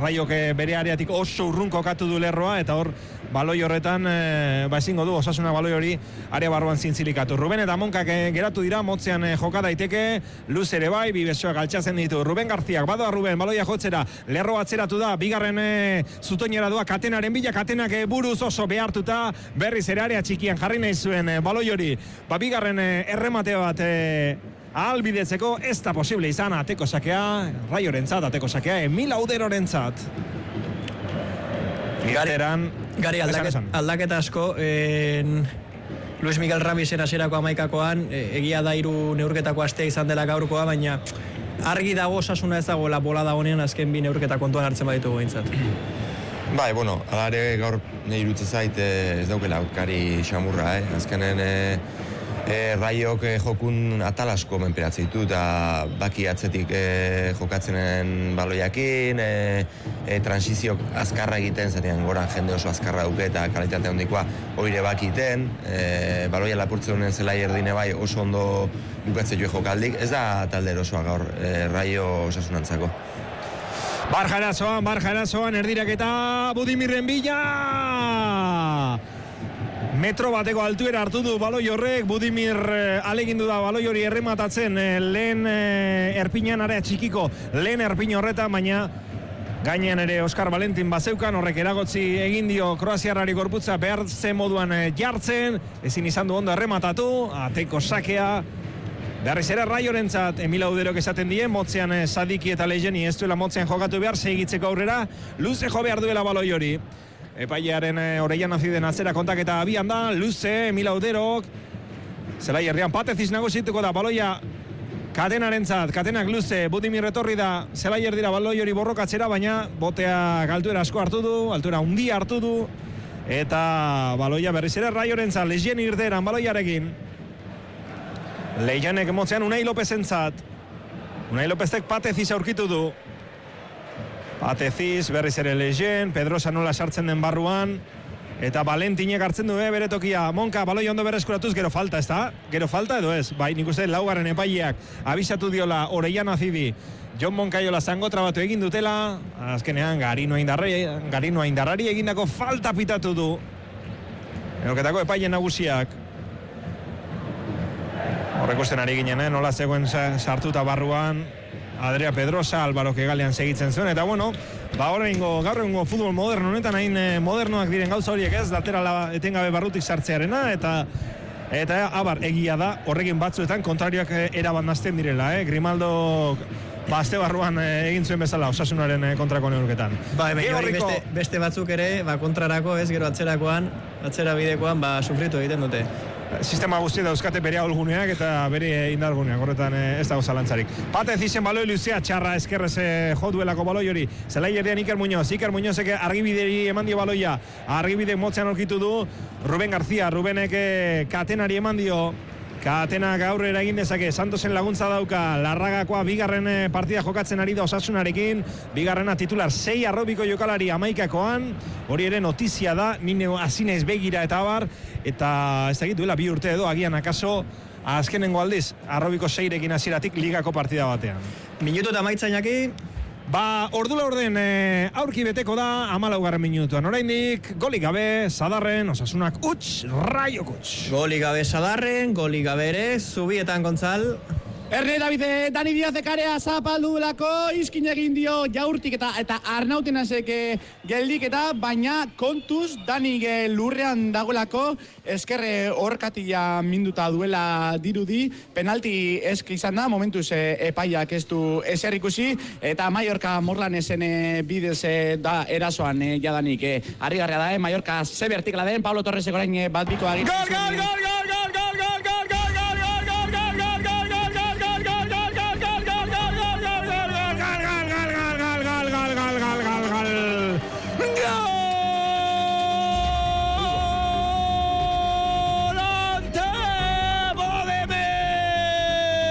Raiok bere areatik oso urrun kokatu du lerroa, eta hor baloi horretan ezingo du Osasuna baloi hori area barruan zintzilikatu. Ruben eta Monkak geratu dira, motzean joka daiteke, Luz ere bai, bi besoak altxatzen ditu. Ruben Garziak, badoa Ruben, baloia jotzera, lerro atzeratu da, bigarren zutoinera doa Katenaren bila, Katenak buruz oso behartuta, berriz ere area txikian jarri nahi zuen baloi hori, bigarren erremate bat ahalbidetzeko, ez da posible izan ateko sakea, Raiorentzat ateko sakea, Emil Auderorentzat. Gari aldaketa asko, Luis Miguel Ramisen hasierako amaikakoan, egia da 3 neurketako astea izan dela gaurkoa, baina argi dago Osasuna ez dagoela bolada honean azken 2 neurketa kontuan hartzen baditugu behintzat. Bai, bueno, alare gaur nahi irutze zait ez daukela aurkari xamurra, azkenen Raiok jokun atal asko menperatzen ditu, eta baki atzetik jokatzenen baloiakin, transizio azkarra egiten, zatean goran jende oso azkarra duke eta kalitate handikoa oire bakiten, baloia lapurtzen honen zelai erdine bai oso ondo bukatzen joe jokaldik, ez da talde erosoa gaur Raio Osasunantzako. Barjarazoan erdiraketa Budimirren bila! Metro bateko altuera hartu du baloi horrek, Budimir alegindu da baloi hori errematatzen lehen erpinan area txikiko, lehen erpin horretan, baina gainean ere Oskar Valentin bazeukan, horrek eragotzi egin dio kroaziarrari gorputza behar zen moduan jartzen, ezin izan du ondo errematatu, ateko sakea, berriz ere Raiorentzat, Emil Auderok esaten die, motzean Sadiki eta Lejeni ez duela motzean jokatu behar, segitzeko aurrera, luze jo behar duela baloi hori. Epailearen Oreian aziden atzera kontaketa abian da, luze, Emil Auderok, zelai herrian Patez nagusituko da, baloia Katenarentzat, Katenak luze, Budimir etorri da, zelai erdira baloi hori borrokatzera, baina botea altuera asko hartu du, altuera handia hartu du, eta baloia berriz ere Raiorentzat, Lejien irteran baloiarekin. Lejanek motzean Unai Lopezentzat, Unai Lopezek Pateziz aurkitu du, Pateziz, berriz ere Lejien, Pedrosa nola sartzen den barruan, eta Valentinek hartzen du bere tokia. Monka baloi ondo berreskuratuz, gero falta, ez da? Gero falta edo ez? Bai, nik uste laugarren epaileak abisatu diola Oreian azidi, Jon Monkaiola zango trabatu egin dutela, azkenean Garino Indarrari egindako falta pitatu du. Eroketako epaile nagusiak. Horrekusten ari ginen, nola zegoen sartuta barruan, Adria Pedrosa, Álvaro Kegalean segitzen zuen, eta bueno, gaur egingo futbol moderno honetan, hain modernoak diren gauza horiek ez, laterala etengabe barrutik sartzearena, eta abar, egia da, horrekin batzuetan kontrarioak erabandazten direla, Grimaldo azte barruan egin zuen bezala Osasunaren kontrako neurketan. Beste batzuk ere, kontrarako ez, gero atzera bidekoan, sufritu egiten dute. Sistema guzti dauzkate bere ahulguneak eta bere indarguneak, horretan ez dago zalantzarik. Patez izen baloi luzea, txarra eskerrez jo duelako baloi hori. Zelai erdean Iker Muñozek argibideri eman dio baloia, argibide motzean aurkitu du Ruben García, Rubenek Katenari eman dio, Katenak aurrera egin dezake, Santosen laguntza dauka, Larragakoa bigarren partida jokatzen ari da Osasunarekin, bigarrena titular 6 arrobiko jokalari amaikakoan, hori ere notizia da, nine azinez begira eta abar, eta ez dakit duela 2 urte edo, agian akaso azkenengo aldiz, arrobiko 6rekin hasieratik ligako partida batean. Minutu eta maitzainak ordula orden aurki beteko da 14. minutuan. Oraindik golik gabe Sadarren, Osasunak huts, Raiok huts. Golik gabe Sadarren, golik gabe ere Zubietan Gontzal. Erne Davide, Dani Diaz ekarea zapaldulako, izkin egin dio Jaurtik eta Arnautenasek geldiketa, baina kontuz Dani lurrean dagoelako, eskerre horkatila minduta duela dirudi, penalti esk izan da, momentuz epaiak ez du ezer ikusi, eta Mallorca Morlanesen bidez da erasoan jadanik. Harrigarria da, Mallorca ze bertikala den, Pablo Torresek orain bat bikoa egin. Gol!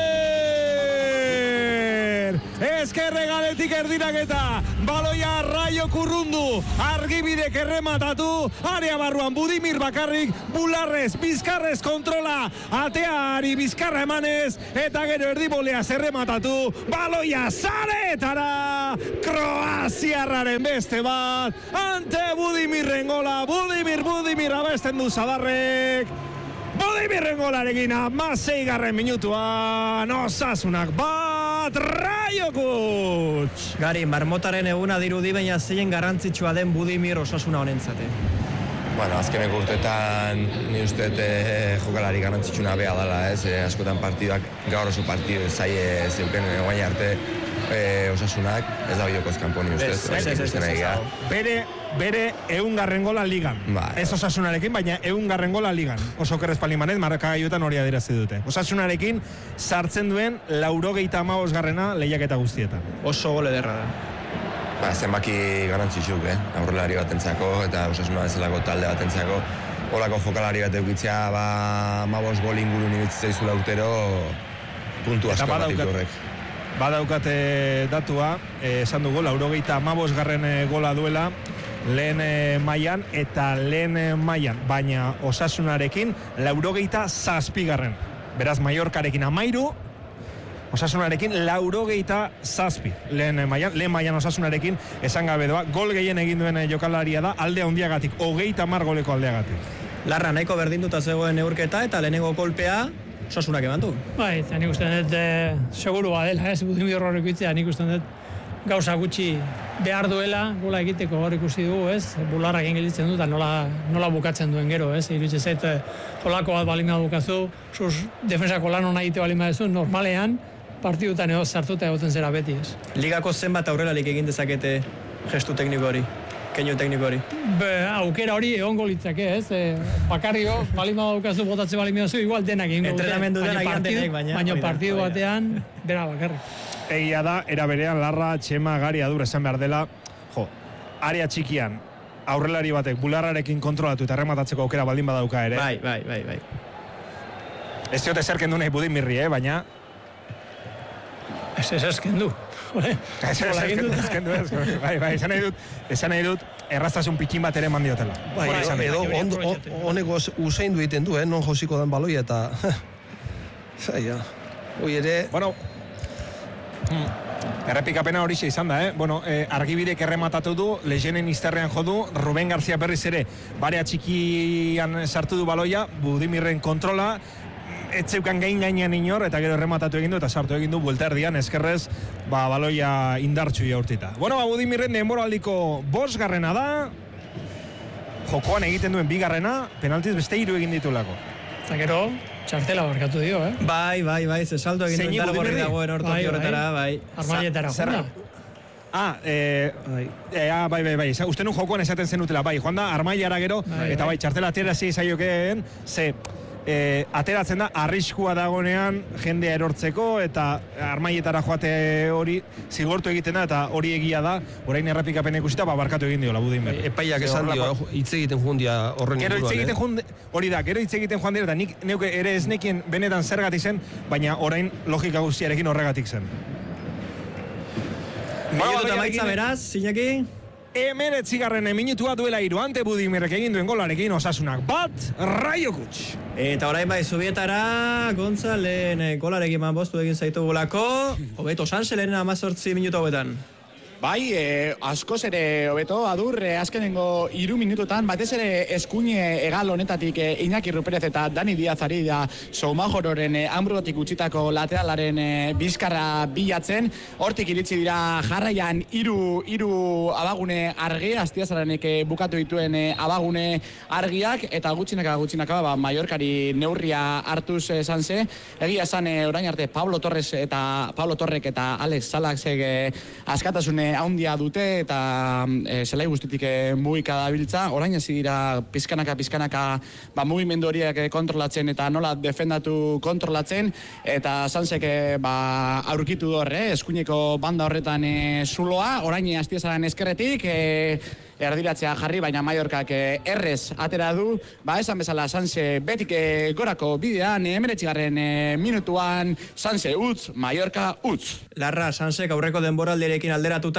Eskerre galetik erdiraketa, baloia Raio kurrundu, Argibidek errematatu, area barruan Budimir bakarrik, Bularrez, Bizkarrez kontrola, ateari Bizkarra emanez, eta gero erdibolea zerrematatu, baloia zaretara, Kroaziarraren beste bat, ante Budimirren gola, Budimir abesten du Zadarrek, Budimirren golarekin 16. minutuan, Osasunak bat, Raio Kutx! Gari, marmotaren eguna dirudi, baina zein garrantzitsua den Budimir Osasuna honentzate. Bueno, azkenek urteetan ni uste jokalari garrantzitsuna bea dela, ez? Askotan partiduak, gaur oso partidu zaie zeuken guain arte Osasunak, ez da biokoz kanpo ni uste. Bere 100. gola ligan. Ez Osasunarekin, baina 100. gola ligan. Oso kerrez palimanez, markagailuetan hori adirazi dute. Osasunarekin sartzen duen 95. lehiaketa guztietan. Oso gol ederra da. Zenbaki garrantzitsuk, aurrelari batentzako eta Osasuna bezalako talde batentzako. Olako jokalari bat eukitzea, 15 gol inguru nibitzea izula urtero, puntu asko bat horrek. Badaukate datua, esan dugu, 95. gola duela, lehen mailan eta lehen mailan, baina Osasunarekin 97. Beraz, Mallorcarekin 13, Osasunarekin 97 lehen mailan Osasunarekin esan gabe doa, gol gehien egin duen jokalaria da, alde handiagatik, 30 goleko aldeagatik. Larra, nahiko berdinduta zegoen neurketa eta lehenengo kolpea Osasunak eman du. Bai, eta nik uste dut seguru badela, ez Budimir horrek itzea, nik uste dut gauza gutxi behar duela, gola egiteko hor ikusi dugu, ez? Bularrak engelitzen du, eta nola bukatzen duen gero, ez? Iruditzen zait, holako bat balima bukazu, defensako lan hona egite balima dezu, normalean, partidutan edo sartuta egoten zera beti, ez? Ligako zenbat aurrelalik egin dezakete gestu tekniko hori? Keinu tekniko hori? Aukera hori egongo litzake, ez? Bakarrio, balima daukazu, botatze balima daukazu, igual denak egingo dute. Entrenamendu denak egin denek, baina partidu batean, bera bakarrik. Egia da, era berean, Larra, Txema, Gari, Adur, esan behar dela, area txikian, aurrelari batek, Bularrarekin kontrolatu eta rematatzeko aukera baldin badauka ere. Bai. Ez diote zerken du nahi Budimirri, baina... Ez esken du. Esan nahi dut, erraztasun pikin bat ere mandiotela. Edo, honeko usain du egiten du, non josiko den baloia eta... Hoi ere... Bueno, errepikapena horixe izan da, Argibidek errematatu du, Lejenen izterrean jodu, Ruben García berriz ere, barea txikian sartu du baloia, Budimirren kontrola, etzeukan gainean inor, eta gero errematatu egin du, eta sartu egin du, buelta erdian, eskerrez, baloia indartsu jaurtita. Budimirren denboraldiko 5. da, jokoan egiten duen 2. penaltiz beste 3 egin ditulako. Eta gero, txartela barkatu dio, Bai, ze salto egin duen dara borri dagoen hortoki horretara, bai. Armaietara, junda. Bai. Uste nun jokoan esaten zenutela, bai. Joan da, armaiara gero, eta bai, txartela atera zaiokeen, ateratzen da, arriskua dagonean jendea erortzeko, eta armaietara joate hori zigortu egiten da, eta hori egia da, orain errepikapen ikusita, barkatu egin diola Budimir. Epaiak esan dio, hitz egiten jundia horren inguruan. Hori da, gero hitz egiten joan dira, eta nik neuke ere ez nekien benetan zergatik zen, baina orain logika guztiarekin horregatik zen. Minutu maitza beraz, Iñaki? 19. minutua duela 3 ante Budimirrek egin duen golarekin Osasunak bat, Raio Kutx. Eta orain bai zubietara, Gontzalen golarekin bostu egin zaitu golako, hobeto Sanselenen 18 minutu hauetan. Bai, askoz ere hobeto, Adur, azkenengo 3 minututan, batez ere eskuine egal honetatik Iñaki Ruperez eta Dani Diaz ari da Soumajororen Hanburgotik utzitako lateralaren bizkarra bilatzen. Hortik iritsi dira jarraian 3 abagune argi, Astiazaranek bukatu dituen abagune argiak, eta gutxinaka Mallorcari neurria hartuz esan ze. Egia esan orain arte Pablo Torrek eta Alex Salaxek askatasune haundia dute eta zelai guztitik mugika dabiltza. Orain hasi dira pizkanaka mugimendu horiek kontrolatzen eta nola defendatu kontrolatzen, eta Sansek aurkitu horre, eskuineko banda horretan zuloa, orain Astiazaran eskerretik, erdiratzea jarri, baina Mallorcak errez atera du, esan bezala Sanse betik gorako bidean, 19. minutuan Sanse utz, Mallorca utz. Larra, Sansek aurreko denboraldiarekin alderatuta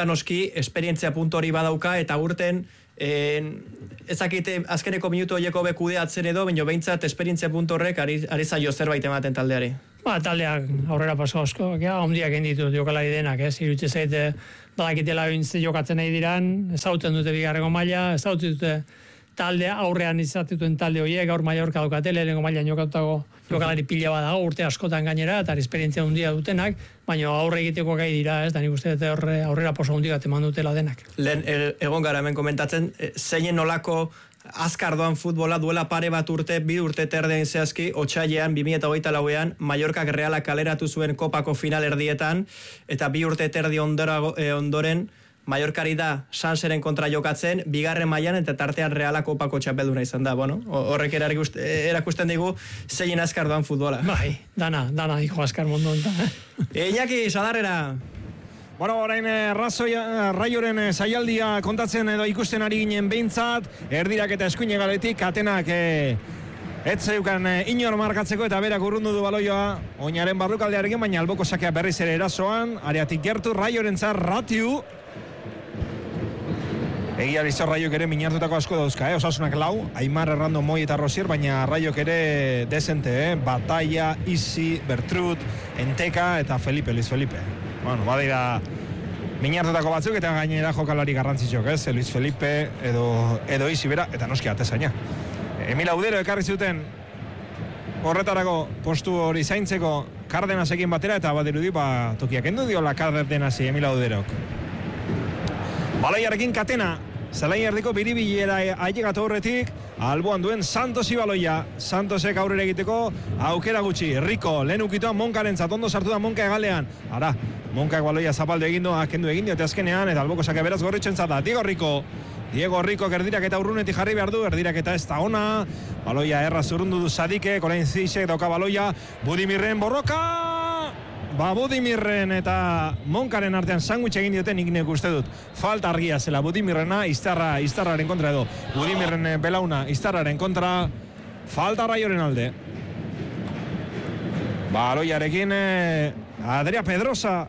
batzutan noski esperientzia puntu hori badauka, eta urten ezakite azkeneko minutu horieko bekudeatzen edo, baina behintzat esperientzia puntu horrek ari zaio zerbait ematen taldeari. Taldeak aurrera paso asko, ondiak enditut jokalari denak, irutxe zaite badakitela bintze jokatzen nahi diran, ezauten dute bigarrengo maila, ezauten dute taldea aurrean izatituen talde horiek, gaur Mallorca daukate, lehenengo mailan jokatutako jokalari pila badago, urte askotan gainera, eta esperientzia handia dutenak, baina aurre egiteko gai dira, da nik uste aurrera poso handia eman dutela denak. Lehen egon gara hemen komentatzen, zeinen nolako azkar doan futbola duela pare bat urte, 2 urte terdein zehazki, otsailean 2024an Mallorcak Realak kaleratu zuen kopako final erdietan, eta 2 urte terdi ondoren Mallorcari da Sanseren kontra jokatzen, bigarren mailan eta tartean Realak kopako txapelduna izan da, horrek erakusten digu zein azkar doan futbola. Bai, dana dijo azkar mundu honetan. Iñaki, Sadarrera. Orain Raioren saialdia kontatzen edo ikusten ari ginen behintzat, erdirak eta eskuine galetik, Katenak etzeukan inor markatzeko eta berak urrundu du baloioa oinaren barrukaldearekin, baina alboko sakea berriz ere erasoan, areatik gertu, Raioren Ratiu. Egia bizor Raiok ere minartutako asko dauzka, Osasunak 4, Aimar, Errando, Moi eta Rosier, baina Raiok ere desente, Batalla, Isi, Bertrut, Enteka eta Luis Felipe. Badira minartutako batzuk eta gainera jokalari garrantzitsok, Luis Felipe edo Isi bera, eta noski atezaina. Emil Audero ekarri zuten horretarako postu hori zaintzeko Kardenasekin batera, eta badirudi tokiak endu diola Kardenasi Emil Auderok. Baloiarekin Katena, zelai erdiko biribilera ailegatu horretik, alboan duen Santosi baloia, Santosek aurrera egiteko aukera gutxi, Rico, lehen ukitoa Monkaren ondo sartu da Monka egalean, Monkak baloia zapaldu egindu, akendu egindu eta azkenean, eta alboko sake beraz gorritzen zata, Diego Rico erdirak eta urrunetik jarri behar du, erdirak eta ez da ona, baloia erra zurrundu du Sadike, Korain Zizek dauka baloia, Budimirren borroka! Budimirren eta Monkaren artean sandwich egin dioten nik uste dut. Falta argia zela Budimirrena, Iztarraren kontra edo. Budimirren belauna, Iztarraren kontra. Falta Raioren alde. Baloiarekin Adria Pedrosa.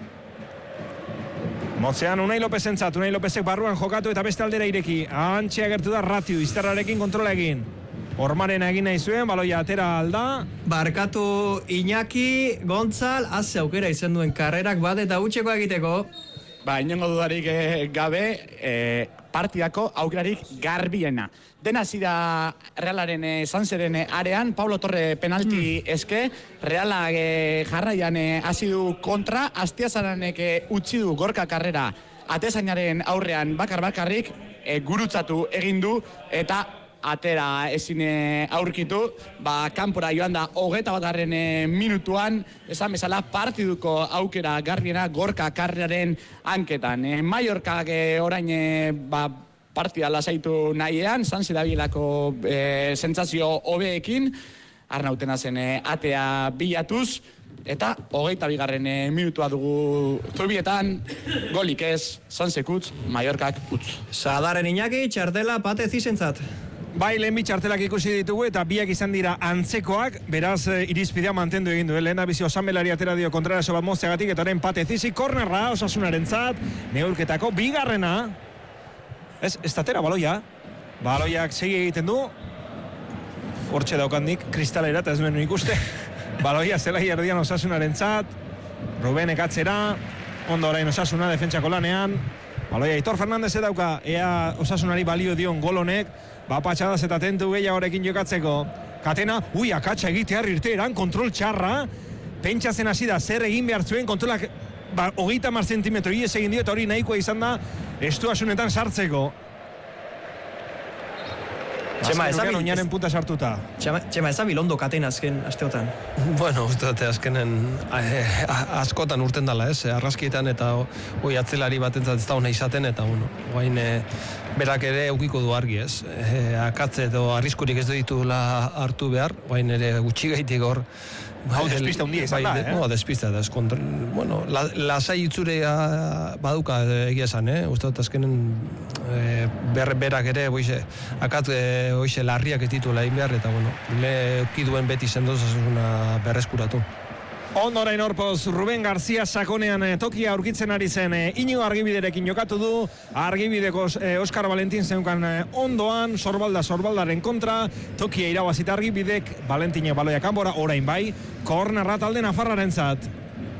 Motzean Unai Lopezentzat, Unai Lopezek barruan jokatu eta beste aldera ireki. Antxe agertu da Ratiu, Iztarrarekin kontrola egin. Ormaren egin nahi zuen, baloia atera alda. Barkatu Iñaki, Gontzal, haze aukera izan duen karrerak bat eta utxeko egiteko. Inongo dudarik gabe, partidako aukerarik garbiena. Dena zira Realaren Sanseren arean, Pablo Torre penalti eske, Realak jarraian hasi du kontra, Astiazaranek utzi du Gorka karrera atezainaren aurrean bakarrik, gurutzatu egin du eta atera ezin aurkitu, kanpora joan da 21. Minutuan, esan bezala partiduko aukera garbiena Gorka karreraren hanketan. Mallorcak orain partida lasaitu nahian, Sanse dabilako sentsazio hobeekin, Arnautena zen atea bilatuz, eta 22. Minutua dugu Zubietan, golik ez, Sansek utz, Mallorcak utz. Sadaren Iñaki, txartela pate zizentzat. Bai, lehen txartelak ikusi ditugu eta biak izan dira antzekoak, beraz irizpidea mantendu egin du. Lehen abizi Osanbelari atera dio kontraraso bat mozteagatik, eta orain pate zizi, kornerra Osasunaren zat, neurketako bigarrena. Ez tatera baloia. Baloiak segi egiten du. Hortxe daukandik, kristalera, eta ez duen ikuste. Baloia zelai erdian Osasunaren zat. Ruben ekatzera. Ondo orain Osasuna defentsako lanean. Baloia Aitor Fernandez dauka, ea Osasunari balio dion gol honek. Patxadaz eta tentu gehiagorekin jokatzeko. Katena, akatsa egitear irteeran, kontrol txarra. Pentsatzen hasi da, zer egin behar zuen, kontrolak 30 zentimetro ies egin dio, eta hori nahikoa izan da, estuasunetan sartzeko. Txema, ezabil ondo Katena azken asteotan. Uste azkenen askotan urten dala, arraskietan eta atzelari batentzat ez da hona izaten, eta guain berak ere eukiko du argi, akatze edo arriskurik ez ditula hartu behar, guain ere gutxi gaitik hor. Hau despista hundia izan da, despista da, lasai itzurea baduka egia esan, uste dut azkenen berak ere akatze larriak ez ditula egin behar, eta lehki duen beti sendozasuna berreskuratu. Ondorain horpoz, Ruben García sakonean tokia aurkitzen ari zen Iñigo Argibiderekin jokatu du. Argibideko Oskar Valentin zeukan ondoan, sorbaldaren kontra, tokia irabazita Argibidek, Valentine baloia kanbora, orain bai, kornerra talde nafarraren zat.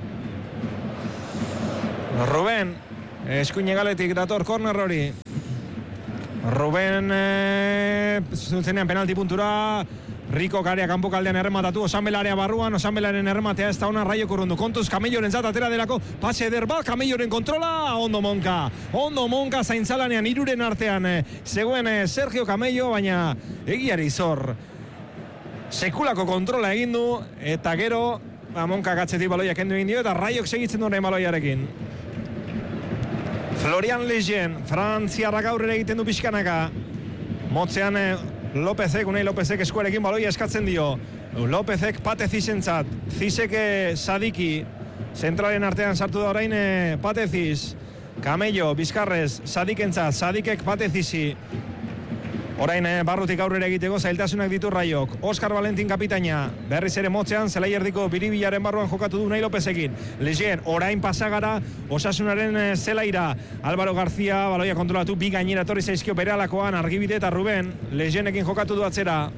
Ruben, eskuine galetik dator korner hori. Ruben, zuzenean penalti puntura, Rico Karea kanpokaldean errematatu, Osanbelarea barruan, Osanbelaren errematea ez da ona Raio Kurrundu. Kontuz Kamelloren zat atera delako, pase eder bat, Kamelloren kontrola, Ondo Monka zaintzalanean hiruren artean zegoen Sergio Camello, baina egiari zor. Sekulako kontrola egin du, eta gero, Monka gatzetik baloia kendu egin dio, eta Raiok segitzen duen baloiarekin. Florian Lejean, Frantziarrak aurrera egiten du pixkanaka. Motzean Lopezek, Unai Lopezek eskuarekin baloia eskatzen dio. Lopezek Pate Zisentzat, Zizek Sadiki, zentralen artean sartu da orain Pate Ziz. Camello, Bizkarrez, Sadikentzat, Sadikek Pate Zizi. Orain barrutik aurrera egiteko zailtasunak ditu Raiok. Oskar Valentin kapitaina, berriz ere motzean, zelai erdiko biribilaren barruan jokatu du Unai Lopezekin. Legien, orain pasagara, Osasunaren zelaira. Álvaro García, baloia kontrolatu, bi gainera torri zaizkio beralakoan, Argibide eta Ruben. Legienekin jokatu du atzera.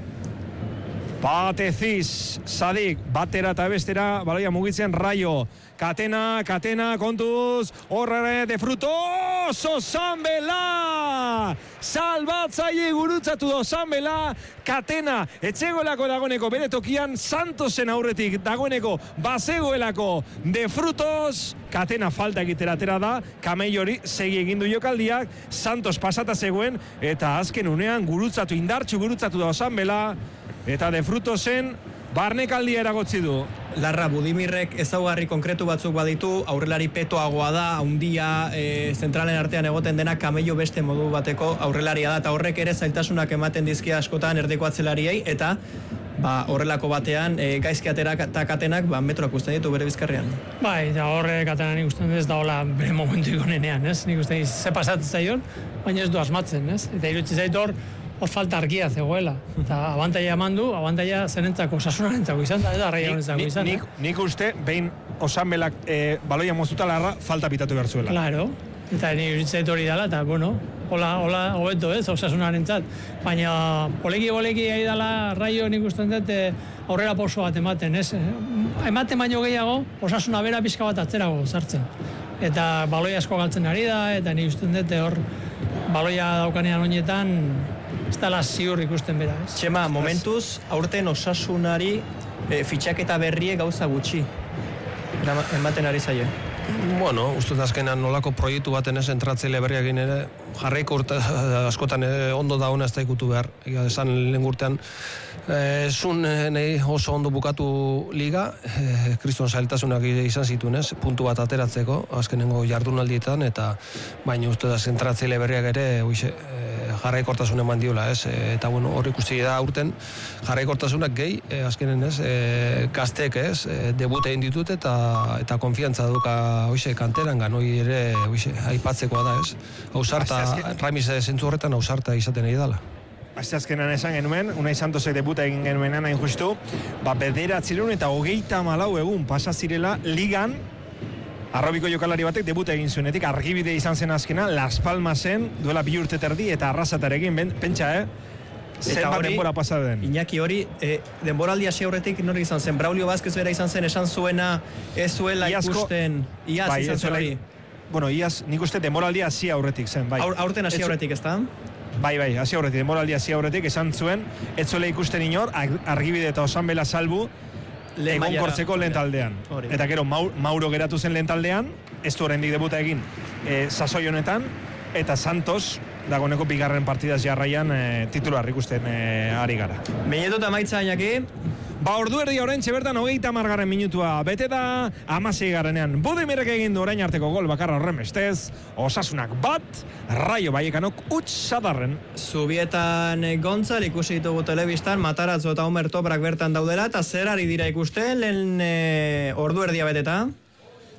Pateziz, Sadik, batera eta bestera, baloia mugitzen Raio. Katena, kontuz, horre de frutos, Osanbela! Salbatzaile gurutzatu da Osanbela, Katena, etxegoelako dagoeneko bere tokian, Santosen aurretik dagoeneko bazegoelako de frutos, Katena falta egitera atera da, Kamellori segi egindu jokaldiak, Santos pasata zegoen, eta azken unean indartsu gurutzatu da Osanbela, eta de frutosen barnekaldia eragotzi du. Larra, Budimirrek ezaugarri konkretu batzuk baditu, aurrelari petoagoa da, haundia, zentralen artean egoten dena Camello beste modu bateko aurrelaria da, eta horrek ere zailtasunak ematen dizkia askotan erdeko atzelariei, eta horrelako batean gaizki atera eta Katenak metroak usten ditu bere bizkarrean. Bai, eta horre Katenak nik usten ez da hola bere momentu ikonenean, ez? Nik usten ze pasatzen zaion, baina ez du asmatzen, ez? Eta irutzi zait hor falta argia zegoela. Eta abantaia eman du, abantaia zenentzako, Osasunarentzako izan da, eta Raiorentzako izan. Nik uste, behin Osanbelak baloia moztuta larra, falta pitatu behar zuela. Claro, eta nik iritzait hori dela, eta bueno, hola hobeto ez, Osasunarentzat. Baina poleki ari dela Raio nik usten dut aurrera pauso bat ematen, ez? Ematen baino gehiago, Osasuna bera pixka bat atzerago sartzen. Eta baloia asko galtzen ari da, eta nik usten dut hor baloia daukanean honetan, ez dela ziur ikusten bera, ez? Txema, momentuz, aurten Osasunari fitxaketa berrie gauza gutxi ematen ari zaio. Bueno, uste azkenan nolako proiektu baten ez entratzeile berriakin ere, jarraiko urte askotan ondo da hona ez da ikutu behar. Esan lehen urtean, zun nahi oso ondo bukatu liga, kriston zailtasunak izan zituen ez, puntu bat ateratzeko, azkenengo jardunaldietan, eta baina uste da zentratzeile berriak ere, jarraikortasun eman diola, ez? Eta bueno, hor ikusi da urten jarraikortasunak gehi, azkenen ez, gaztek ez, debute egin ditut eta konfiantza duka kanterangan, hori ere aipatzekoa da, ez? Ausarta, Ramis zentzu horretan ausarta izaten egin dela. Azkenan esan genuen, Unai Santosek debuta egin genuenan hain justu, bederatzireun eta 34 egun pasa zirela ligan, Arrobiko jokalari batek debuta egin zuenetik, Argibide izan zen azkena, Las Palmasen, duela 2 urte terdi, eta Arrasatarekin, pentsa, zer bat denbora pasa den. Iñaki hori, denboraldi hasi aurretik nori izan zen, Braulio Vázquez bera izan zen, esan zuena, ez zuela ikusten, iaz izan zen hori. Bueno, iaz, nik uste denboraldi hasi aurretik zen, bai. Aurten hasi aurretik, ez da? Bai, hasi aurretik, denboraldi hasi aurretik, esan zuen, ez zuela ikusten inor, Argibide eta Osanbela salbu, egonkortzeko lehen taldean. Eta gero, Mauro geratu zen lehen taldean, ez du horrendik debuta egin sasoi honetan, eta Santos, dagoeneko bigarren partidaz jarraian titular ikusten ari gara. Minutu eta maitza, Iñaki. Ordu erdi horrentxe bertan 30. minutua, bete da 16. Budimirrek egin du orain arteko gol bakarra horren bestez, Osasunak bat, Raio Vallecanok sadarren. Zubietan Gontzal ikusi ditugu telebistan, Matarazzo eta Omer Toprak bertan daudela, eta zer ari dira ikusten, lehen ordu erdia beteta?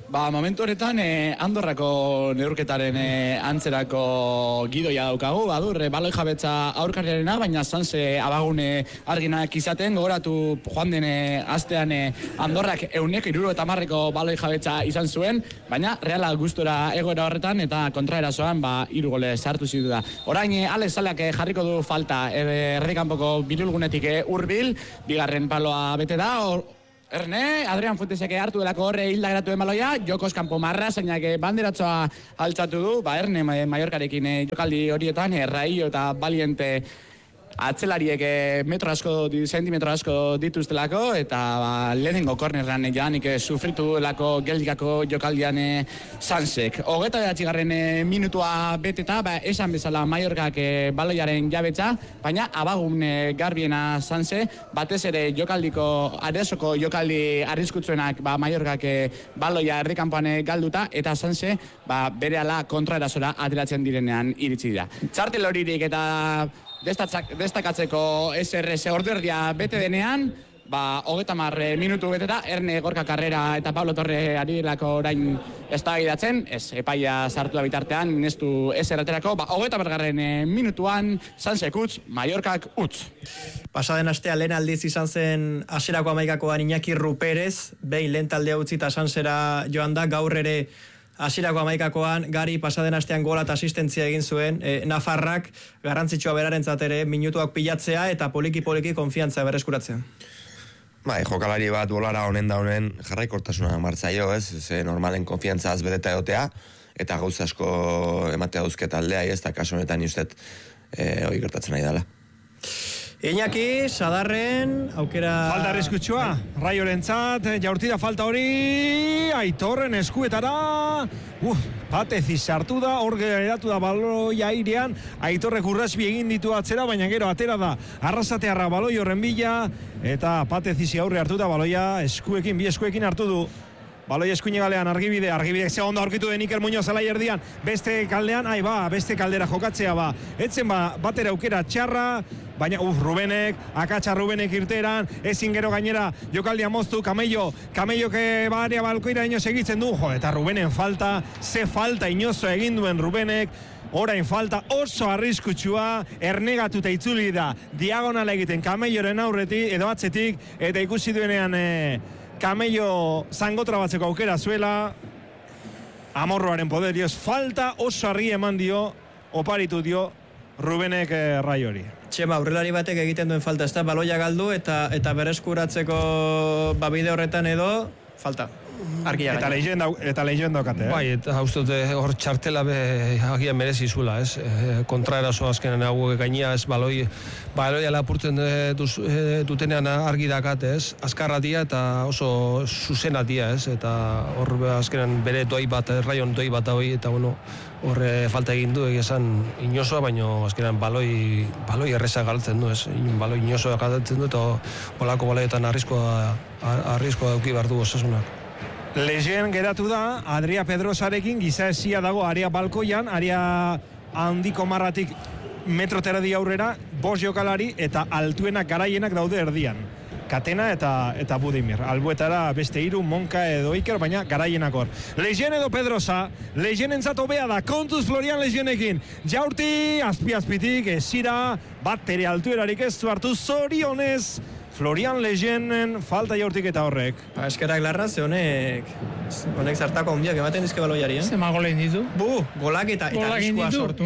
Momentu horretan Andorrako neurketaren antzerako gidoia daukagu, baloi jabetza aurkariarena, baina Sanse abagune arginak izaten, gogoratu joan den astean Andorrak 170ko baloi jabetza izan zuen, baina Reala gustora egoera horretan eta kontraerasoan 3 gole sartu zitu da. Orain Alex Salak jarriko du falta erdikanpoko birulgunetik hurbil, bigarren paloa bete da, Erne, Adrian Fuentesek hartu delako horre hilda geratu den baloia, Jokos kanpo marra, zeinak banderatzoa altzatu du, Erne Mallorcarekin jokaldi horietan, Raio eta Valiente atzelariek sentimetro asko dituztelako, eta lehenengo kornerran janik sufritu delako geldikako jokaldian Sansek. 29. minutua beteta, esan bezala Mallorcak baloiaren jabetza, baina abagun garbiena Sanse, batez ere Aresoko jokaldi arriskutsuenak Mallorcak baloia erdikanpoan galduta, eta Sanse berehala kontraerasora ateratzen direnean iritsi dira. Txartel horirik eta destakatzeko SRS orduerdia bete denean, 30 minutu beteta, Erne Gorka Carrera eta Pablo Torre ari delako orain eztabaidatzen, epaia sartu da bitartean, nestu SR-aterako, 30 minutuan, Sansek utz, Mallorcak utz. Pasaden astea lehen aldiz izan zen hasierako 11koan Iñaki Ruperez, behin lehen taldea utzi eta Sansera joan da, gaur ere hasierako 11koan Gari pasaden astean gola eta asistentzia egin zuen, Nafarrak garrantzitsua berarentzat ere minutuak pilatzea eta poliki konfiantza berreskuratzea. Jokalari bat bolara honen daunen jarraikortasuna martzaio, ze normalen konfiantza azbedeta egotea, eta gauza asko ematea dauzketa aldea, eta kasu honetan ustet hori gertatzen nahi dela. Iñaki, Sadarren, aukera... Falta arriskutsua, Raiorentzat, jaurtida falta hori, Aitorren eskuetara, Patezi sartu da, hor geratu da baloi airean, Aitorrek urrasbi egin ditu atzera, baina gero atera da, Arrasatearra baloi horren bila, eta Patezi aurre hartu da baloia, bi eskuekin hartu du. Baloi eskuine galean argibidek ze ondo aurkitu den Iker Muñoz alai erdian, beste kaldean, beste kaldera jokatzea etzen batera aukera txarra, baina Rubenek, akatsa Rubenek irteran, ezin gero gainera jokaldia moztu, Kamello que baria balkoira ino segitzen du, eta Rubenen falta, ze falta inozo egin duen Rubenek, orain falta oso arriskutsua, ernegatuta itzuli da, diagonala egiten Kamelloren aurretik, edo atzetik, eta ikusi duenean Kamello zangotra batzeko aukera zuela, amorroaren poderioz, falta oso argi eman dio, oparitu dio Rubenek Raiori. Txema, aurrelari batek egiten duen falta, ez da, baloia galdu eta bereskuratzeko bide horretan edo, falta. Argia eta lehizuen daukate. Eta hauztote hor txartela agian merezi zuela, kontraeraso azkenen hau gainia, baloia lapurtzen dutenean argi dakat, azkarra dia eta oso zuzena dia, eta hor azkenen bere Raion doi bat hori, eta hor falta egin du, egizan inosoa, baina azkenean baloi erreza galtzen du, baloi inosoa galtzen du, eta olako baloietan arriskoa dauki behar du Osasunak. Lehen geratu da, Adria Pedrosarekin giza esia dago area balkoian, area handiko marratik metro terdi aurrera, 5 jokalari eta altuenak garaienak daude erdian. Katena eta Budimir. Albuetara beste 3, Monka edo Iker, baina garaienak hor. Lehen edo Pedrosa, lehen entzat hobea da, kontuz Florian Lehenekin. Jaurti, azpitik, ezira, bat ere altuerarik ez du hartu, zorionez, Florian Lehenen falta jaurtik eta horrek. Eskerak larra, ze honek zartako ondiak ematen dizke baloiari, Zema gole inditu. Golak eta arriskua sortu.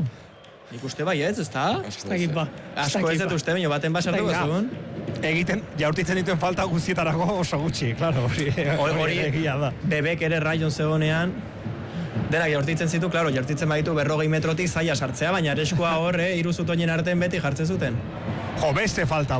Nik uste ez da? Asko ez dut uste, baina baten basartu gozun. Egiten, jaurtitzen dituen falta guztietarako oso gutxi, klaro, hori egia da. Bebek ere Raion zegonean, denak jaurtitzen zitu, klaro, jaurtitzen baditu 40 metrotik zaila sartzea, baina areskua hor, iruzutoinen artean beti jartzen zuten. Beste falta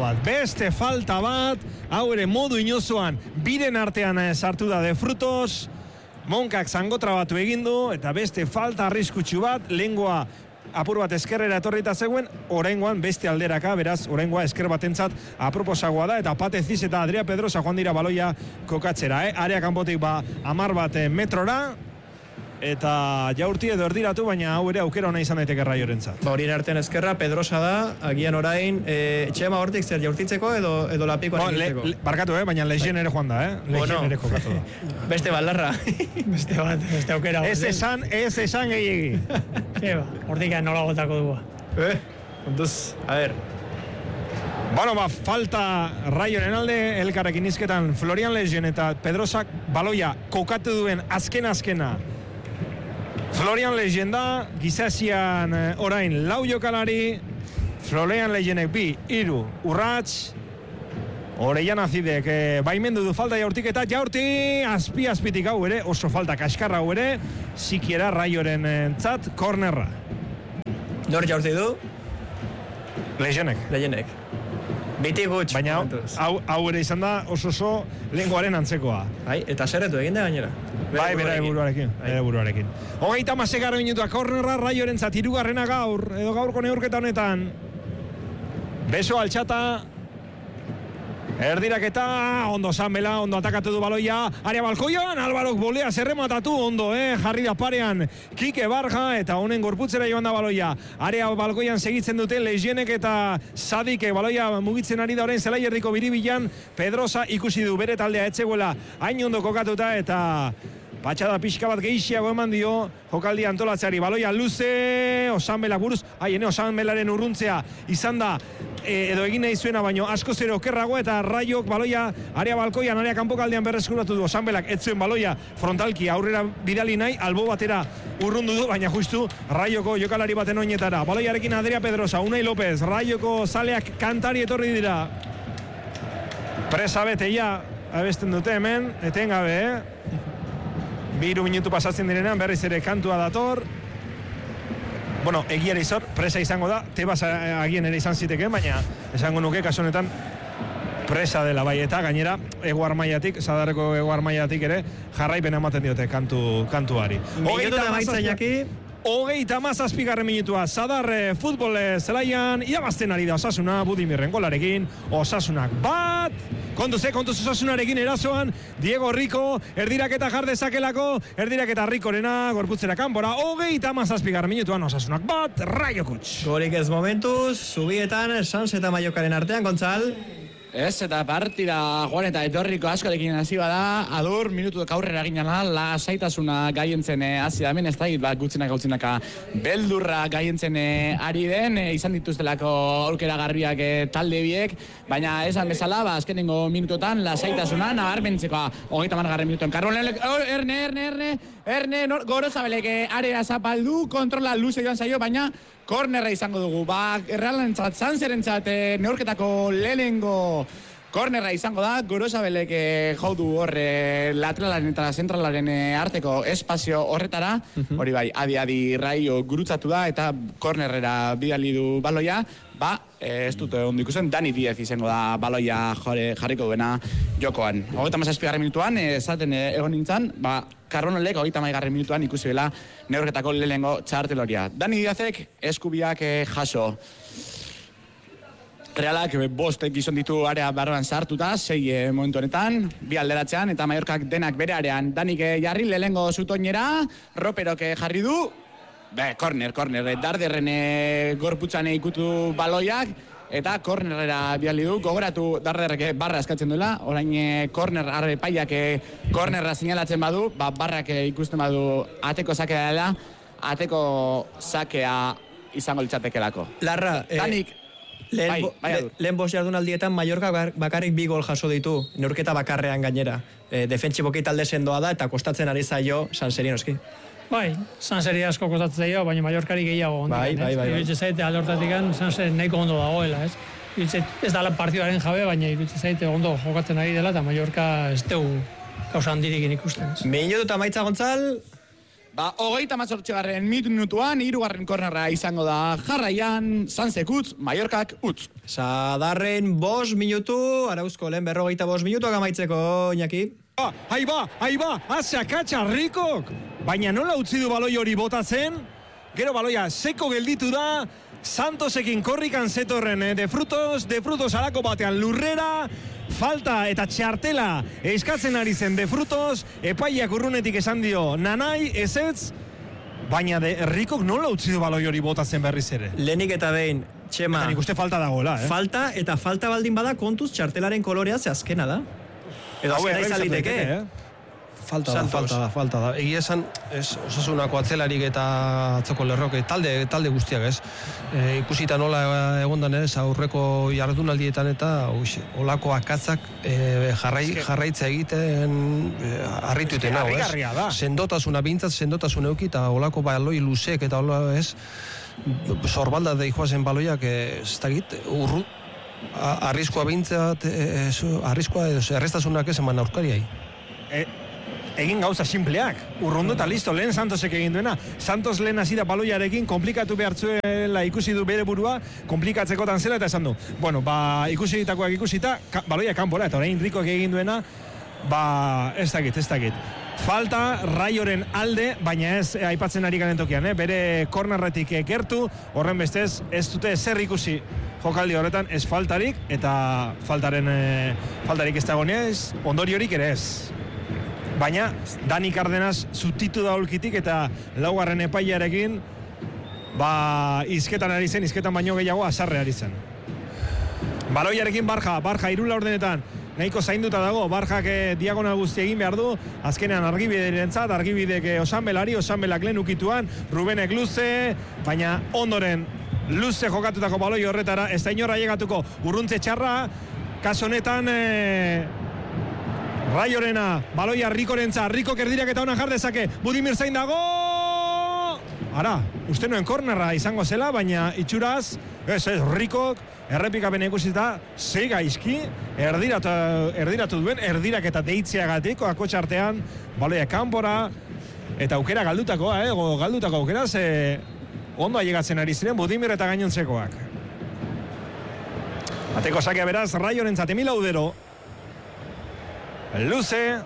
bat, hau ere modu inozoan, biren artean sartu da de frutos, Monkak zangotra batu egindu, eta beste falta arriskutsu bat, lehengoa apur bat eskerrera etorrita zegoen, oraingoan beste alderaka, beraz, oraingoa esker batentzat aproposagoa da, eta Pateziz eta Adria Pedrosa joan dira baloia kokatzera, Area kanpotik 10 bat metrora, eta Jaurti edo erdiratu, baina hau ere aukera ona izan daiteke Raiorentzat. Horien artean ezkerra, Pedrosa da, agian orain, Txema hortik zer Jaurtitzeko edo Lapikoan egiteko? Barkatu, baina Legien ere joan da, Legien ere jokatu da. Beste baldarra. Beste aukera. Ez esan gehiegi. Hortik nola gotako dugu. Onduz, a ver. Bueno, falta Raioren alde, elkarrekin izketan Florian Legien eta Pedrosak baloia kokatu duen azkena. Florian Legien da, gizazian orain lau jokalari, Florian Legienek 2, 3 urrats, Orellana Zidek baimendu du falta Jaurtik eta Jaurti azpitik hau ere, oso falta kaskarra hau ere, sikiera Raioren entzat, kornerra. Nor Jaurti du? Legienek. Biti gutx. Baina hau ere izan da oso lenguaren antzekoa. Eta zerretu egin da gainera. Bai, bera buruarekin. 36. minutua, kornerra Raiorentzat, 3. gaurko neurketa honetan. Beso altxata. Erdiraketa, ondo Sanbela, ondo atakatu du baloia, Area Balkoian, Alvarok bolea zerrematatu, ondo, jarri da parean, Kike Barja, eta honen gorputzera joan da baloia. Area Balkoian segitzen dute Legienek eta Sadike baloia mugitzen ari da orain Zelaierdiko biribilan, Pedrosa ikusi du bere taldea etzegoela, hain ondo kokatuta eta patxada pixka bat gehiago eman dio jokaldi antolatzeari, baloia luze, Osanbelak buruz, Osanbelaren urruntzea izan da, edo egin nahi zuena, baino asko zero okerrago eta Raiok baloia Area Balkoian, Area kanpokaldean berreskuratu du Osanbelak, ez zuen baloia frontalki aurrera bidali nahi, albo batera urrundu du, baina justu Raioko jokalari baten oinetara. Baloiarekin Adria Pedrosa, Unai López, Raioko zaleak kantari etorri dira. Presa beteia abesten dute hemen, etengabe, 2 minutu pasatzen direnean, berriz ere kantua dator. Bueno, egiari zor, presa izango da, Tebas agien ere izan ziteken, baina esango nuke kasu honetan presa dela bai, eta gainera Ego Armaiatik, Sadarreko Ego Armaiatik ere jarraipen ematen diote kantuari. Hogeita mazazpigarren minutua, Sadar futbol zelaian, irabazten ari da Osasuna, Budimirren golarekin, Osasunak bat, kontuz Osasunarekin erasoan, Diego Rico, erdiraketa jardezakelako, erdiraketa Ricorena, gorputzera kanpora, hogeita mazazpigarren minutuan, Osasunak bat, Raiokutx. Gorik ez momentuz, zubietan, Sans eta Mallorcaren artean, Gontzal. Ez, eta partida joan eta etorriko askorekin hasi bada, adur minutu aurrera ginala, lasaitasuna gaientzen hasi da hemen, ez da, gutzenaka beldurra gaientzen ari den, izan dituztelako aurkera garbiak talde biek, baina esan bezala, azkenengo minutotan lasaitasuna nabarmentzekoa, 30. minutuan. Karbonelek, Erne, Gorosabelek area zapaldu, kontrola luze joan zaio, baina kornerra izango dugu, Errealentzat, Sanserentzat, neurketako lehenengo kornerra izango da, Gorosabelek jau du horre lateralaren eta zentralaren arteko espazio horretara, hori bai, adi Raio gurutzatu da, eta kornerrera bidali du baloia, ez dut ondo ikusten, Dani Diez izango da baloia jarriko duena jokoan. 37. minutuan, esaten egon nintzen, Karbonelek 30. minutuan ikusi bela neurketako lehenengo txarteloria. Dani Diezek eskubiak jaso. Realak bostek gizon ditu area barruan sartuta, 6 momentu honetan, 2 alderatzean, eta Mallorcak denak bere arean. Danik jarri lehenengo zutoinera, Roperok jarri du, korner, Darderren gorputzan ikutu baloiak, eta kornerera bidali du, gogoratu Darderrek barra eskatzen duela, orain korner arrepaiak kornerra sinalatzen badu, barrak ikusten badu ateko sakea dela, ateko sakea izango litzatekelako. Larra, Danik, lehen bost jardunaldietan Mallorca bakarrik 2 gol jaso ditu, neurketa bakarrean gainera. Defentsiboki talde sendoa da, eta kostatzen ari zaio Sanseri noski. Bai, Sanseri asko kostatzen zaio, baina Mallorcari gehiago ondo. Bai. Iruditzen zaite alde hortatik Sanser nahiko ondo dagoela, ez? Ez da partidaren jabe, baina iruditzen zaite ondo jokatzen ari dela, eta Mallorca ez dugu gauza handirikin ikusten. Minutu eta maitza Gontzal. 38. minutuan, 3. kornerra izango da jarraian, Sansek utz, Mallorcak utz. Sadarren 5 minutu, Arauzko lehen 45 minutuak amaitzeko, Iñaki. Ahí va, azakatxa Rikok! Baina nola utzi du baloi hori botatzen? Gero baloia seko gelditu da, Santosekin korrikan zetorren de frutos alako batean lurrera, falta eta txartela eskatzen ari zen de Frutos, epaiak urrunetik esan dio nanai, ezetz, baina de Rikok nola utzi du baloi hori botatzen berriz ere? Lehenik eta behin, Txema. Eta nik uste falta dagoela, Falta, eta falta baldin bada kontuz txartelaren kolorea ze azkena da. Edo azkena izaliteke. Falta da. Egia esan, Osasunako atzelarik eta atzoko lerroke, talde guztiak ez. Ikusita nola egondan ez, aurreko jardunaldietan eta olako akatzak jarraitza egiten harrituten hau ez. Sendotasun euki eta olako baloi luzek eta hola ez, zorbalda deijoazen baloiak ez dakit, urrut, arriskoa bintzat, errestasunak ez eman aurkariai. Egin gauza simpleak, urrundu eta listo, lehen Santosek egin duena. Santos lehen hasi da baloiarekin, komplikatu behartzuela ikusi du bere burua, komplikatzekotan zela eta esan du. Bueno, ikusi ditakoak ikusita, baloia kanpora, eta orain Rikok egin duena, ez dakit. Falta Raioren alde, baina ez aipatzen ari garen tokian, bere kornarretik gertu, horren bestez ez dute zer ikusi jokaldi horretan, ez faltarik, eta faltarik ez dagoenea ez, ondoriorik ere ez. Baina Dani Cardenas zutitu da ulkitik eta laugarren epaiarekin izketan ari zen, izketan baino gehiago azarre ari zen. Baloiarekin Barja irula ordenetan nahiko zainduta dago, Barjak diagonal guzti egin behar du, azkenean Argibiderentzat, Argibidek Osanbelak lehen ukituan, Rubenek luze, baina ondoren luze jokatutako baloi horretara, ez da inorra llegatuko, urruntze txarra, kaso honetan Raiorena, baloia Rikorentza, Rikok erdirak eta honan jardezake, Budimir zain dago! Ara, uste nuen kornerra izango zela, baina itxuraz, ez, Rikok, errepikapen ikusita, ze gaizki, erdiratu duen, erdirak eta deitzeagatik, akotxartean, baloia kanpora, eta aukera galdutakoa, galdutako aukera, ze ondo ailegatzen ari ziren, Budimir eta gainontzekoak. Ateko sakea beraz, Raiorentzat, Emil Audero, luze,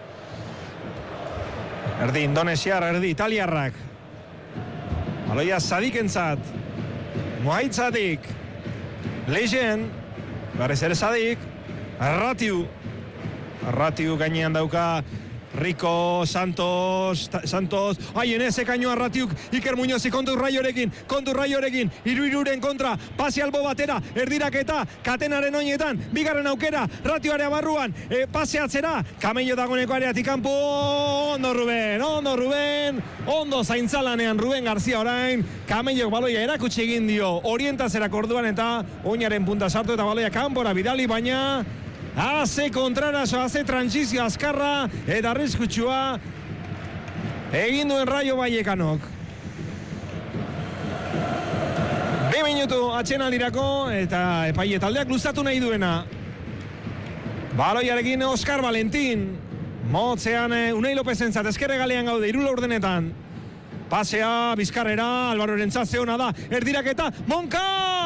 erdi indonesiar, erdi italiarrak, baloia Sadikentzat, Moaitzatik, Leixen, berriz ere Sadik, Arratiu gainean dauka Rico, Santos, haien ekaino Arratiuk, Iker Muñozi kontu Raiorekin, iruren kontra, pasi albo batera, erdiraketa, katenaren oinetan, bigarren aukera, Ratioarea barruan, pase atzera, Kamello dagoeneko areatik kanpo, ondo Ruben, ondo zaintzalanean Ruben Garzia orain, Kamellok baloia erakutsi egin dio, orientazera orduan eta oinaren punta sartu eta baloia kanpora bidali, baina haze kontrarazo, haze transizio azkarra eta arriskutsua egin duen Raio Vallecanok. 2 minutu atxenaldirako eta epaile taldeak luzatu nahi duena. Baloiarekin Oscar Valentin, motzean Unai Lopezentzat ezkerre galean gaude, irula ordenetan. Pasea, Bizkarrera, Alvarorentzat zeona da, erdiraketa, Monka!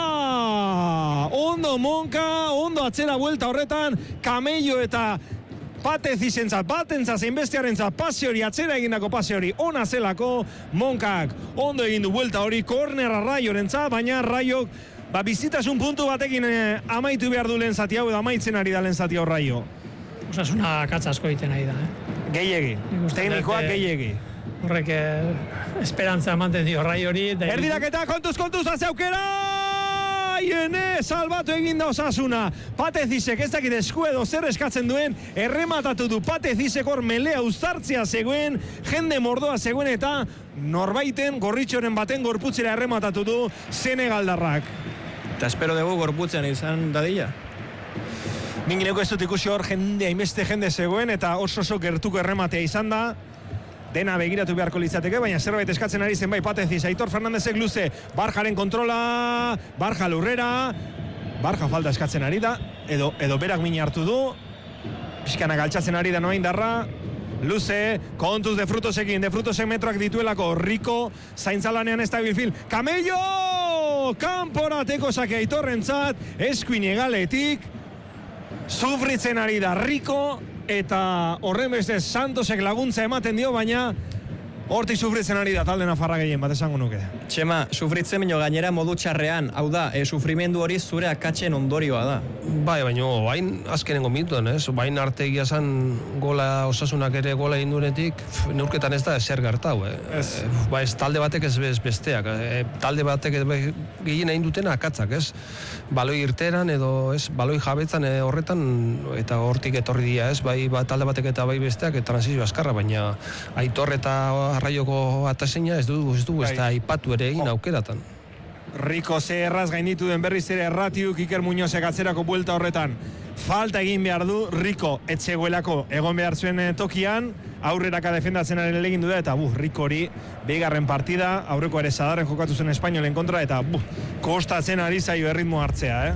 Ondo atzera buelta horretan, Kamello eta Patezizentzat, batentzat, zeinbestearentzat, pase hori, atzera egindako pase hori, ona zelako, Monkak, ondo egin du buelta hori, kornera Raiorentzat, baina Raiok, bizitasun puntu batekin amaitu behar du lehen zati hau, edo amaitzen ari da lehen zati hau Raio. Osasuna katzasko egiten ari da, Gehiegi, teknikoak gehiegi. Horrek esperantza manten dio Raiori. Erdiraketa, kontuz, haze aukera! Salbatu egin da Osasuna. Patezisek ez dakit eskuedo zer eskatzen duen, errematatu du Patezisek hor melea uztartzea zegoen, jende mordoa zegoen eta norbaiten gorritxoren baten gorputzera errematatu du Senegaldarrak. Eta espero dugu gorputzean izan dadila. Mingineko ez dut ikusi hor hainbeste jende zegoen eta oso gertuko errematea izan da. Dena begiratu beharko litzateke, baina zerbait eskatzen ari zen bai Patezis, Aitor Fernandezek luze, Barjaren kontrola, Barja lurrera, Barja falta eskatzen ari da, edo berak min hartu du, pixkana galtzatzen ari da noain darra, luze, kontuz de Frutosekin, de Frutosek metroak dituelako, Riko, zaintzalanean ez da bilfil, Kamello! Kanporateko sake Aitorrentzat, eskuin egaletik, sufritzen ari da Riko, eta horren beste Santosek laguntza ematen dio, baina Hortik sufritzen ari da talde nafarra gehien bat esango nuke. Txema, sufritzen baino gainera modu txarrean, hau da, sufrimendu hori zure akatzen ondorioa da. Bai, baina bain azkenengo minutuan, ez? Bain arte egia zan gola Osasunak ere gola indunetik, neurketan ez da eser gertau, Ba, ez talde batek ez besteak, talde batek gehien egin dutena akatzak, ez? Baloi irteran edo, ez? Baloi jabetzan horretan, eta hortik etorri dira, ez? Bai, talde batek eta bai besteak, transizio askarra, baina Aitor eta Arraioko ataseina ez du ez da aipatu ere egin aukeratan. Rico ze erraz gainditu den berriz ere Erratiuk Iker Muñozek atzerako buelta horretan. Falta egin behar du Rico etxegoelako egon behar zuen tokian, aurreraka defendatzen aren egin du da, eta Rico hori bigarren partida, aurreko ere Zadarren jokatu zen Espainolen kontra, eta kostatzen ari zaio erritmo hartzea,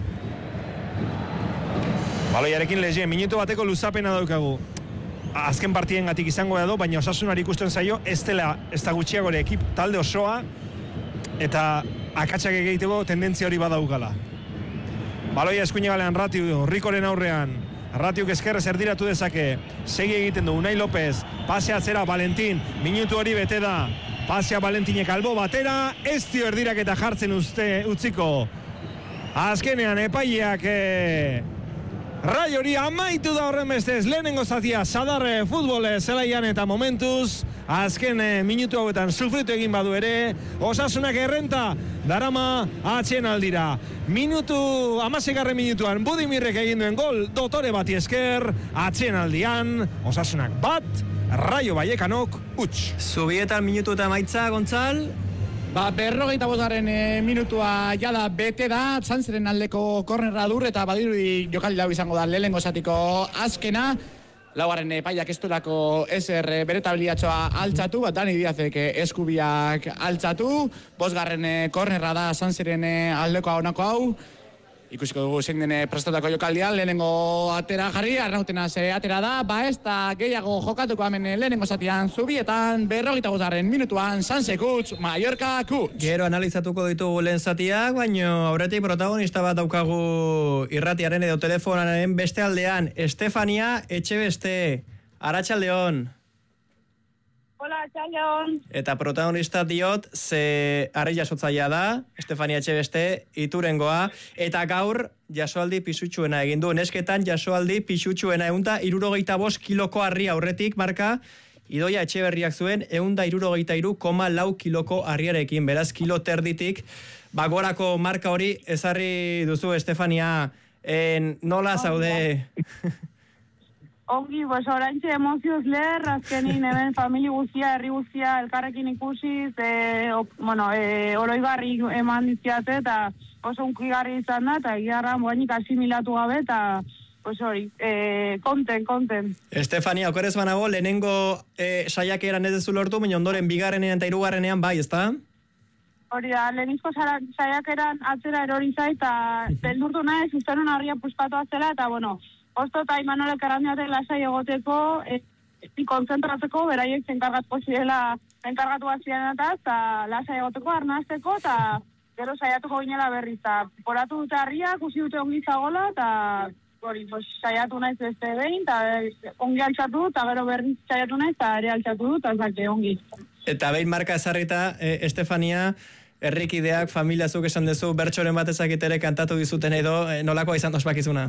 Baloiarekin Leje, minutu bateko luzapena daukagu. Azken partien gatik izango edo, baina Osasunari ikusten zaio, ez da gutxiagore ekip talde osoa, eta akatsak egiteko tendentzia hori badaukala. Baloia eskuinegalean Ratiu, Rikoren aurrean, Ratiuk eskerrez erdiratu dezake, segi egiten du Unai López, pasea atzera Valentin, minutu hori bete da, pasea Valentinek albo batera, ez dio erdirak eta jartzen utziko. Azkenean epaileak Rai hori amaitu da horren bestez, lehenengo zatia Zadarre futbol zelaian eta momentuz, azken minutu hauetan sufritu egin badu ere, Osasunak errenta darama atxen aldira. Amasegarren minutuan Budimirrek egin duen gol dotore bati esker, atxen aldian, Osasunak bat, Raio Vallecanok huts. Zubietan minutu eta maitza, Gontzal? Berrogeita bosgarren minutua jada bete da, Sanzeren aldeko kornerra dur eta badirudi jokaldi lau izango da lehenengo zatiko azkena. Laugarren epaiak ez duelako ezer bere tabiliatxoa altzatu, Dani Diazek eskubiak altzatu. Bosgarren kornerra da Sanzeren aldeko honako hau. Ikusiko dugu zein den prestatako jokaldian, lehenengo atera jarri, Arnautena atera da, ez da gehiago jokatuko hemen lehenengo zatian Zubietan, 45. minutuan, Sanse Kuts, Mallorca Kuts. Gero analizatuko ditugu lehen zatiak, baina aurretik protagonista bat daukagu irratiaren edo telefonaren beste aldean, Estefania Etxebeste, Arratsaldeon. Hola, Arratsaldeon. Eta protagonista diot, ze arri jasotzaia da, Estefania Etxebeste, Iturengoa, eta gaur jasoaldi pisutsuena egin du. Nesketan jasoaldi pisutsuena 165 kiloko harri aurretik marka, Idoia Etxeberriak zuen 163,4 kiloko harriarekin, beraz kilo terditik, bagorako marka hori ezarri duzu, Estefania, nola zaude? Ongi, oraintxe emozioz leher, azkenin hemen familia guztia, herri guztia, elkarrekin ikusiz, oroigarri eman dizkiate, eta oso unkigarri izan da, eta egiarra moainik asimilatu gabe, eta hori, konten. Estefania, okerez banago, lehenengo saiakeran ez dezu lortu, baina ondoren bigarrenean eta hirugarrenean bai, ezta? Hori da, lehenizko saiakeran atzera erori zait, eta beldurtu nahi, sustenun harria puspatu atzela, eta Osto eta Imanolek errandiatek lasai egoteko, konzentratzeko, beraiek zenkargatuko zirela, enkargatu ziren eta lasai egoteko, arnazteko, eta gero saiatuko ginela berriz. Poratu dute harriak, usi dute ongi zagola, eta saiatu naiz beste behin, eta ongi altxatu, eta gero berriz saiatu naiz, eta ere altxatu dut, eta ongi. Eta behin marka ezarrita, Estefania, herrikideak, familiazuk esan dezu, bertsoren bat ezakitere kantatu dizuten edo, nolakoa izan ospakizuna?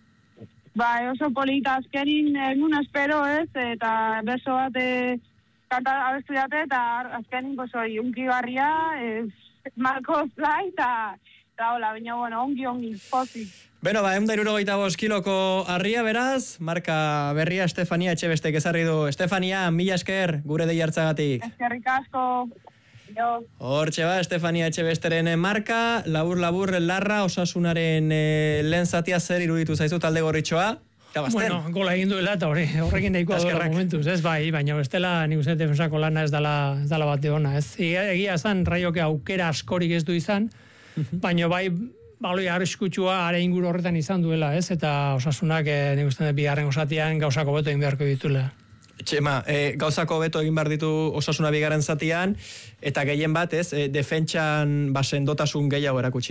Oso polita azkenin egun espero ez, eta berso bat kanta abestu date, eta azkenin unkigarria, Marcos Lai, eta hola, baina ongi, pozik. 165 kiloko harria beraz, marka berria Estefania Etxebestek ezarri du. Estefania, mila esker, gure dei hartzagatik. Eskerrik asko. Hortxe Estefania Etxebesteren marka, labur larra, Osasunaren lehen zatia zer iruditu zaizu talde gorritxoa? Gola egin duela eta horrekin daikoa duela momentuz, ez bai, baina bestela nik uste defensako lana ez dala bate ona, ez? Egia zan, Raioke aukera askorik ez du izan, baina bai, baloi arriskutsua are inguru horretan izan duela, ez? Eta Osasunak nik uste bigarren osatian gauzako beto egin beharko dituela. Txema, gauzako beto egin behar ditu Osasuna bigarren zatian, eta gehien bat, ez, defentsan sendotasun gehiago erakutsi.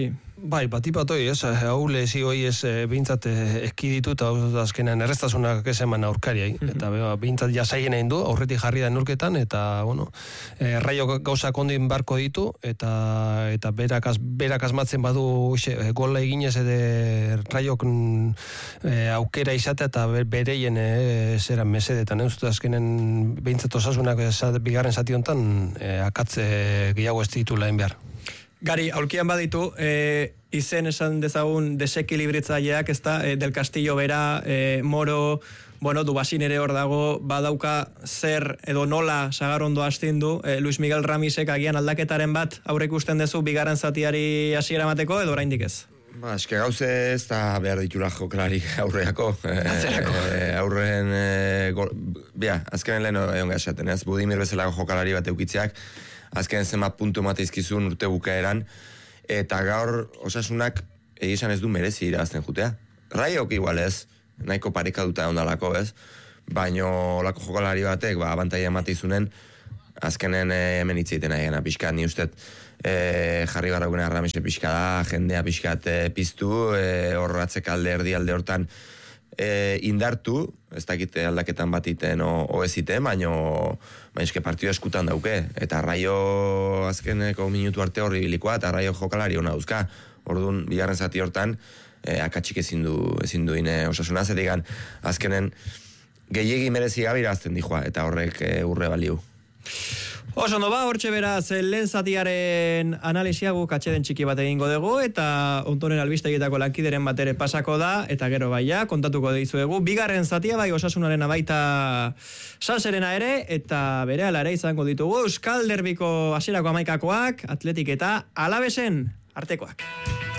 Bai, batipatoi, hau lesioi behintzat eskiditu eta azkenean erreztasunak ez eman aurkariai. Eta behintzat jasaien egin du, aurretik jarri da neurketan, eta, Raio gauzak ondin barko ditu, eta berak asmatzen badu gola eginez Raiok aukera izatea eta bereien zeran mesedetan. Azkenen behintzat osasunak bigarren zati honetan akatze gehiago ez ditula egin behar. Gari, aulkian baditu, izen esan dezagun desekilibritzaileak, ez da, Del Castillo bera, Moro, Dubasin ere hor dago, badauka zer edo nola Sagarrondo hastin du, Luis Miguel Ramisek agian aldaketaren bat aurre ikusten dezu bigarren zatiari hasiera emateko edo oraindik ez? Eske gauze ez da behar ditula jokalari aurreako. Aurreen, azkenen lehen egon gaxaten, ez? Budimir bezalako jokalari bat eukitzeak, azkenen zenbat puntu mateizkizun urte bukaeran, eta gaur osasunak egizan ez du merezi irabazten jutea. Raiok igual ez, nahiko parekaduta ondalako ez, baino olako jokalari batek, abantaia ematizunen, azkenen hemen hitzeiten nahi gana pixkat, ni ustet, jarri barragunea Ramese pixka da, jendea pixkat piztu, horratzek erdi alde hortan indartu, ez dakite aldaketan bat iten o ez iten, baino eske partio eskutan dauke, eta Raio azkeneko minutu arte horri bilikoa, eta Raio jokalari hona dauzka, orduan bigarren zati hortan, akatsik ezin du ine osasuna, zedigan azkenen gehiegi merezi gabe irabazten dijoa, eta horrek urre baliu. Oso ondo hortxe beraz, lehen zatiaren analisia guk atxeden txiki bat egingo dugu, eta ontoren albistegietako lankideren bat ere pasako da, eta gero baia, kontatuko dizuegu. Bigarren zatia bai osasunaren baita Sanserena ere, eta berehala ere izango ditugu Euskal Derbiko hasierako 11koak, Atletik eta Alavesen artekoak.